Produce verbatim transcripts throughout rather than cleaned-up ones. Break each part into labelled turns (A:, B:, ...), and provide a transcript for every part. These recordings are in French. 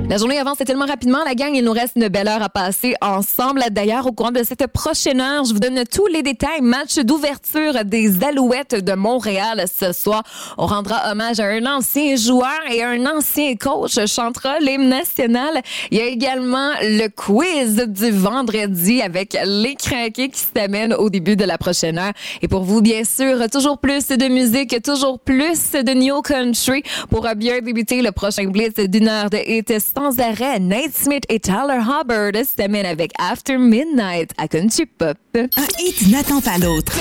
A: La journée avance tellement rapidement, la gang, il nous reste une belle heure à passer ensemble. D'ailleurs, au courant de cette prochaine heure, je vous donne tous les détails. Match d'ouverture des Alouettes de Montréal ce soir. On rendra hommage à un ancien joueur et un ancien coach chantera l'hymne national. Il y a également le quiz du vendredi avec les craqués qui s'amènent au début de la prochaine heure. Et pour vous, bien sûr, toujours plus de musique, toujours plus de New Country pour bien débuter le prochain blitz d'une heure de hit sans arrêt. Nate Smith et Tyler Hubbard s'amènent avec After Midnight à Country Pop.
B: Un hit n'attend pas l'autre.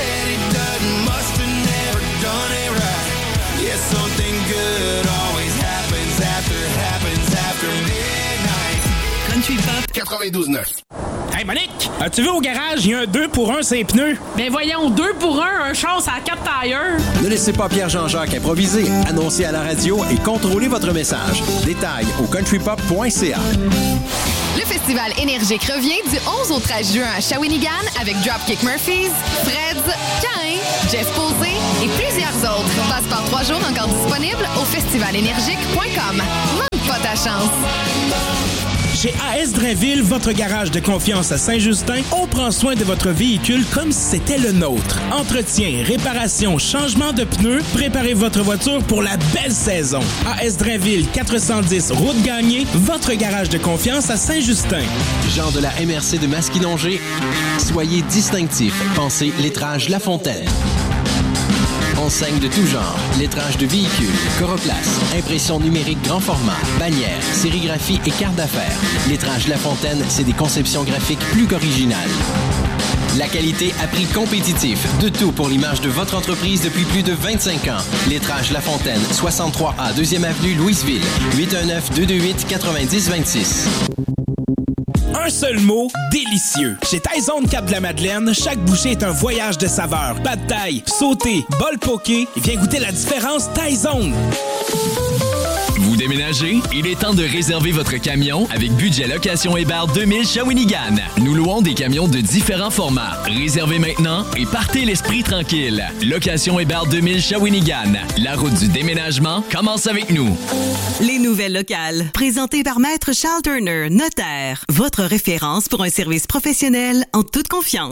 B: Country Pop
C: quatre-vingt-douze neuf.
D: Hey Monique, as-tu vu au garage, il y a un deux pour un ses pneus?
E: Ben voyons, deux pour un, un chance à quatre tailleurs.
F: Ne laissez pas Pierre Jean-Jacques improviser. Annoncez à la radio et contrôlez votre message. Détails au country pop point c a.
G: Le festival Énergique revient du onze au treize juin à Shawinigan avec Dropkick Murphys, Freds, Cain, Jeff Posé et plusieurs autres. Passeport trois jours encore disponible au festival énergique point com. Manque pas ta chance.
D: Chez A S Drainville, votre garage de confiance à Saint-Justin, on prend soin de votre véhicule comme si c'était le nôtre. Entretien, réparation, changement de pneus, préparez votre voiture pour la belle saison. A S Drainville, quatre cent dix, route Gagné, votre garage de confiance à Saint-Justin.
F: Gens de la M R C de Masquinongé, soyez distinctifs. Pensez lettrage La Fontaine. Enseignes de tout genre, lettrage de véhicules, coroplace, impression numérique grand format, bannières, sérigraphie et carte d'affaires. Lettrage La Fontaine, c'est des conceptions graphiques plus qu'originales. La qualité à prix compétitif. De tout pour l'image de votre entreprise depuis plus de vingt-cinq ans. Lettrage La Fontaine, soixante-trois A, deuxième avenue, Louisville. huit un neuf, deux deux huit, neuf zéro deux six.
D: Un seul mot, délicieux. Chez Taizone Cap de la Madeleine, chaque bouchée est un voyage de saveurs. Pad thaï, sauté, bol poké, viens goûter la différence Taizone.
H: Vous déménagez? Il est temps de réserver votre camion avec Budget Location Hébert deux mille Shawinigan. Nous louons des camions de différents formats. Réservez maintenant et partez l'esprit tranquille. Location Hébert deux mille Shawinigan. La route du déménagement commence avec nous.
B: Les nouvelles locales, présentées par Maître Charles Turner, notaire. Votre référence pour un service professionnel en toute confiance.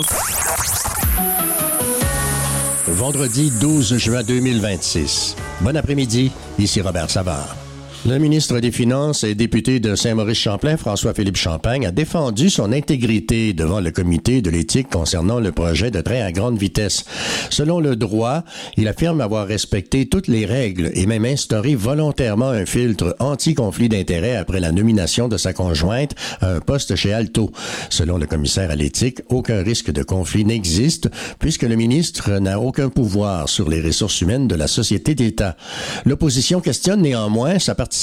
I: Vendredi douze juin deux mille vingt-six. Bon après-midi, ici Robert Savard. Le ministre des Finances et député de Saint-Maurice-Champlain, François-Philippe Champagne, a défendu son intégrité devant le comité de l'éthique concernant le projet de train à grande vitesse. Selon le droit, il affirme avoir respecté toutes les règles et même instauré volontairement un filtre anti-conflit d'intérêts après la nomination de sa conjointe à un poste chez Alto. Selon le commissaire à l'éthique, aucun risque de conflit n'existe puisque le ministre n'a aucun pouvoir sur les ressources humaines de la société d'État. L'opposition questionne néanmoins sa participation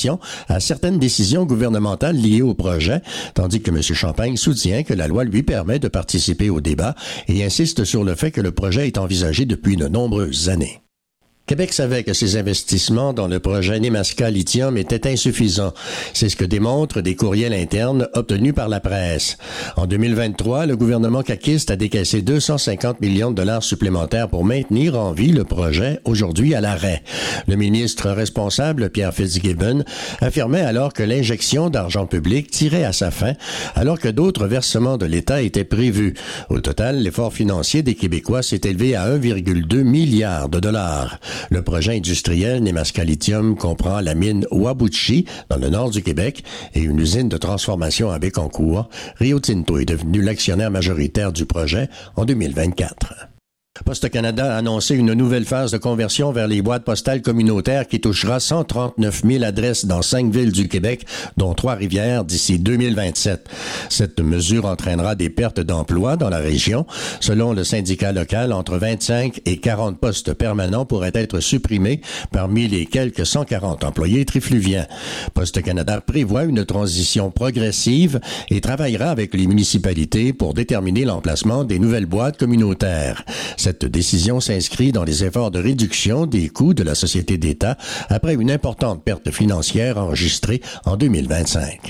I: à certaines décisions gouvernementales liées au projet, tandis que M. Champagne soutient que la loi lui permet de participer au débat et insiste sur le fait que le projet est envisagé depuis de nombreuses années. Québec savait que ses investissements dans le projet Nemaska Lithium étaient insuffisants. C'est ce que démontrent des courriels internes obtenus par la presse. En deux mille vingt-trois, le gouvernement caquiste a décaissé deux cent cinquante millions de dollars supplémentaires pour maintenir en vie le projet, aujourd'hui à l'arrêt. Le ministre responsable, Pierre Fitzgibbon, affirmait alors que l'injection d'argent public tirait à sa fin, alors que d'autres versements de l'État étaient prévus. Au total, l'effort financier des Québécois s'est élevé à un virgule deux milliard de dollars. Le projet industriel Nemaska Lithium comprend la mine Whabouchi, dans le nord du Québec, et une usine de transformation à Bécancour. Rio Tinto est devenu l'actionnaire majoritaire du projet en deux mille vingt-quatre. Poste Canada a annoncé une nouvelle phase de conversion vers les boîtes postales communautaires qui touchera cent trente-neuf mille adresses dans cinq villes du Québec, dont Trois-Rivières, d'ici deux mille vingt-sept. Cette mesure entraînera des pertes d'emplois dans la région. Selon le syndicat local, entre vingt-cinq et quarante postes permanents pourraient être supprimés parmi les quelques cent quarante employés trifluviens. Poste Canada prévoit une transition progressive et travaillera avec les municipalités pour déterminer l'emplacement des nouvelles boîtes communautaires. Cette décision s'inscrit dans les efforts de réduction des coûts de la société d'État après une importante perte financière enregistrée en deux mille vingt-cinq.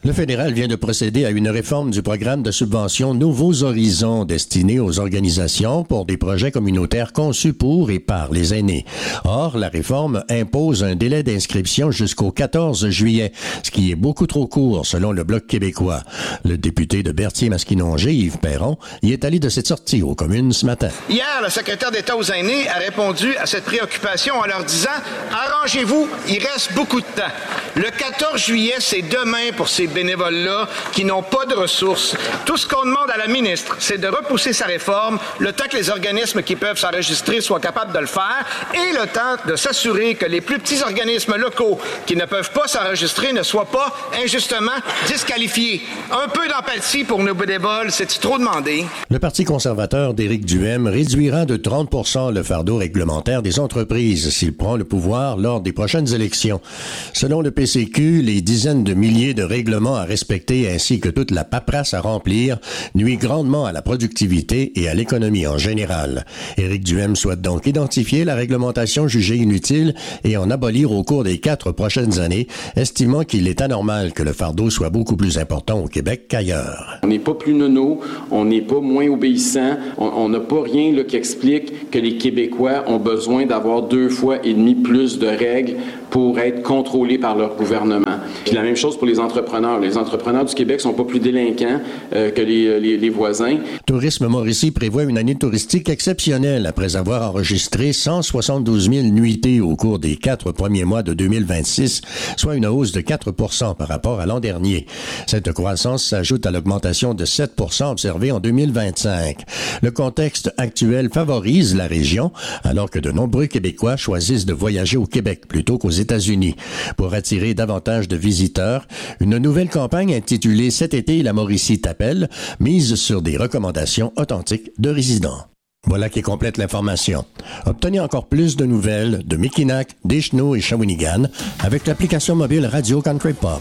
I: Le fédéral vient de procéder à une réforme du programme de subvention Nouveaux Horizons destiné aux organisations pour des projets communautaires conçus pour et par les aînés. Or, la réforme impose un délai d'inscription jusqu'au quatorze juillet, ce qui est beaucoup trop court selon le Bloc québécois. Le député de Berthier-Masquinongé, Yves Perron, y est allé de cette sortie aux communes ce matin.
C: Hier, le secrétaire d'État aux aînés a répondu à cette préoccupation en leur disant « Arrangez-vous, il reste beaucoup de temps. » Le quatorze juillet, c'est demain pour ces bénévoles-là qui n'ont pas de ressources. Tout ce qu'on demande à la ministre, c'est de repousser sa réforme le temps que les organismes qui peuvent s'enregistrer soient capables de le faire et le temps de s'assurer que les plus petits organismes locaux qui ne peuvent pas s'enregistrer ne soient pas injustement disqualifiés. Un peu d'empathie pour nos bénévoles, c'est-tu trop demandé?
I: Le Parti conservateur d'Éric Duhaime réduira de trente pour cent le fardeau réglementaire des entreprises s'il prend le pouvoir lors des prochaines élections. Selon le P C Q, les dizaines de milliers de règlements à respecter ainsi que toute la paperasse à remplir nuit grandement à la productivité et à l'économie en général. Éric Duhaime souhaite donc identifier la réglementation jugée inutile et en abolir au cours des quatre prochaines années, estimant qu'il est anormal que le fardeau soit beaucoup plus important au Québec qu'ailleurs.
J: On n'est pas plus nono, on n'est pas moins obéissant, on n'a pas rien là, qui explique que les Québécois ont besoin d'avoir deux fois et demi plus de règles pour être contrôlés par leur gouvernement. Puis la même chose pour les entrepreneurs. Les entrepreneurs du Québec sont pas plus délinquants euh, que les, les, les voisins.
I: Tourisme Mauricie prévoit une année touristique exceptionnelle après avoir enregistré cent soixante-douze mille nuitées au cours des quatre premiers mois de deux mille vingt-six, soit une hausse de quatre pour cent par rapport à l'an dernier. Cette croissance s'ajoute à l'augmentation de sept pour cent observée en deux mille vingt-cinq. Le contexte actuel favorise la région, alors que de nombreux Québécois choisissent de voyager au Québec plutôt qu'aux États-Unis. Pour attirer davantage de visiteurs, une nouvelle campagne intitulée « Cet été, la Mauricie t'appelle » mise sur des recommandations authentiques de résidents. Voilà qui complète l'information. Obtenez encore plus de nouvelles de Mekinac, Deschenaux et Shawinigan avec l'application mobile Radio Country Pop.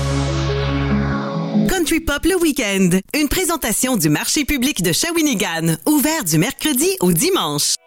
B: Country Pop le week-end. Une présentation du marché public de Shawinigan, ouvert du mercredi au dimanche.